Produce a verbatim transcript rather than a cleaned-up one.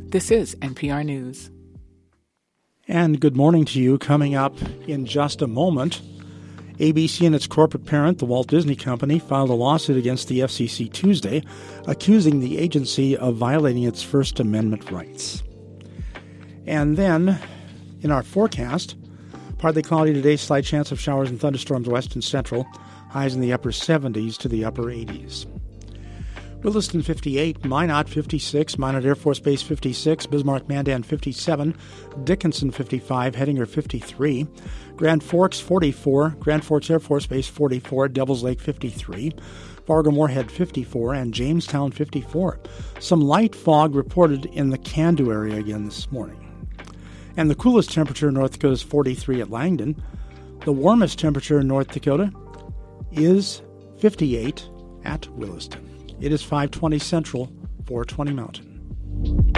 This is N P R News. And good morning to you. Coming up in just a moment, A B C and its corporate parent, the Walt Disney Company, filed a lawsuit against the F C C Tuesday, accusing the agency of violating its First Amendment rights. And then, in our forecast, partly cloudy today, slight chance of showers and thunderstorms west and central, highs in the upper seventies to the upper eighties. Williston fifty-eight, Minot fifty-six, Minot Air Force Base fifty-six, Bismarck Mandan fifty-seven, Dickinson fifty-five, Hettinger fifty-three, Grand Forks forty-four, Grand Forks Air Force Base forty-four, Devils Lake fifty-three, Fargo Moorhead fifty-four, and Jamestown fifty-four. Some light fog reported in the Candu area again this morning. And the coolest temperature in North Dakota is forty-three at Langdon. The warmest temperature in North Dakota is fifty-eight at Williston. It is five twenty Central, four twenty Mountain.